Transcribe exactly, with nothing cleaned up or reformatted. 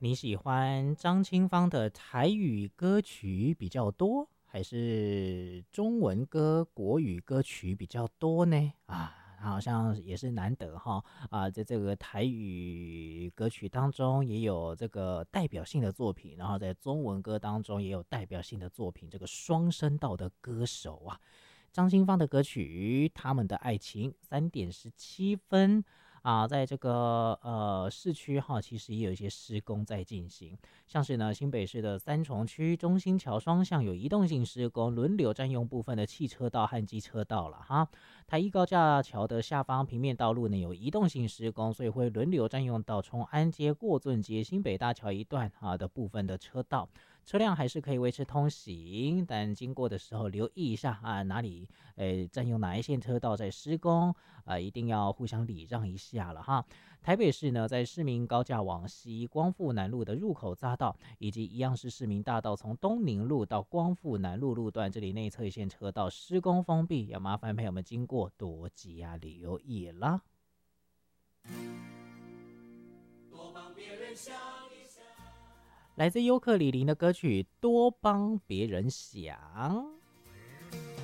你喜欢张清芳的台语歌曲比较多，还是中文歌、国语歌曲比较多呢？啊，好像也是难得哈啊，在这个台语歌曲当中也有这个代表性的作品，然后在中文歌当中也有代表性的作品，这个双声道的歌手啊。张清芳的歌曲《他们的爱情》三点十七分啊，在这个呃市区哈，其实也有一些施工在进行，像是呢新北市的三重区中心桥双向有移动性施工，轮流占用部分的汽车道和机车道了哈。台一高架桥的下方平面道路呢有移动性施工，所以会轮流占用到从安街、过圳街、新北大桥一段啊的部分的车道。车辆还是可以维持通行，但经过的时候留意一下啊，哪里诶占用哪一线车道在施工啊，一定要互相礼让一下了哈。台北市呢，在市民高架往西光复南路的入口匝道，以及一样是市民大道从东宁路到光复南路路段，这里内侧一线车道施工封闭，要麻烦朋友们经过多加留意啦。多帮别人想一想，来自尤克里里的歌曲《多帮别人想》。